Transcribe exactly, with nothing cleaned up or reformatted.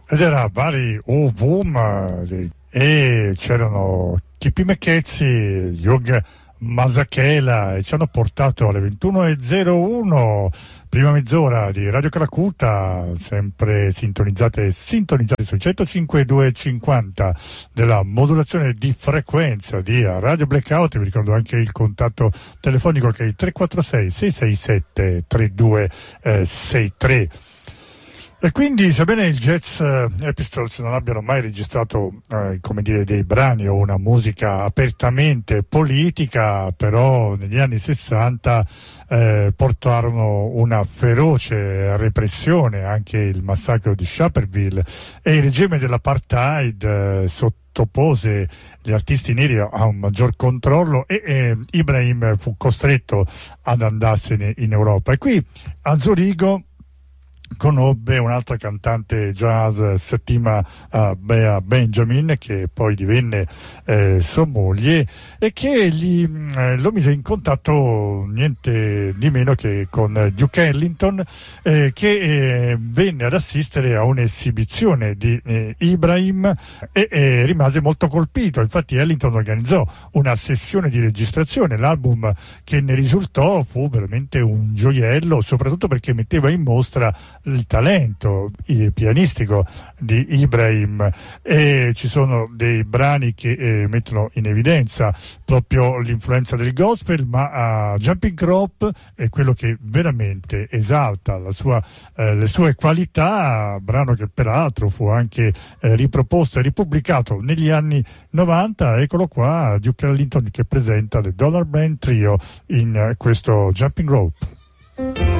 ed era vari oh boom e c'erano Chippy McKenzie, Hugh Masekela e ci hanno portato alle ventuno e zero uno, prima mezz'ora di Radio Calacutta, sempre sintonizzate e sintonizzate sui centocinque virgola duecentocinquanta della modulazione di frequenza di Radio Blackout. Vi ricordo anche il contatto telefonico che è il tre quattro sei sei sei sette tre due sei tre. E quindi, sebbene il Jazz Pistols non abbiano mai registrato eh, come dire dei brani o una musica apertamente politica, però negli anni sessanta eh, portarono una feroce repressione, anche il massacro di Sharpeville, e il regime dell'apartheid eh, sottopose gli artisti neri a un maggior controllo e eh, Ibrahim fu costretto ad andarsene in Europa. E qui a Zurigo conobbe un'altra cantante jazz, Settima uh, Bea Benjamin, che poi divenne eh, sua moglie, e che gli, eh, lo mise in contatto niente di meno che con Duke Ellington, eh, che eh, venne ad assistere a un'esibizione di eh, Ibrahim e eh, rimase molto colpito. Infatti Ellington organizzò una sessione di registrazione. L'album che ne risultò fu veramente un gioiello, soprattutto perché metteva in mostra il talento pianistico di Ibrahim, e ci sono dei brani che eh, mettono in evidenza proprio l'influenza del gospel, ma uh, Jumping Rope è quello che veramente esalta la sua, eh, le sue qualità, brano che peraltro fu anche eh, riproposto e ripubblicato negli anni novanta. Eccolo qua, Duke Ellington che presenta The Dollar Band Trio in uh, questo Jumping Rope.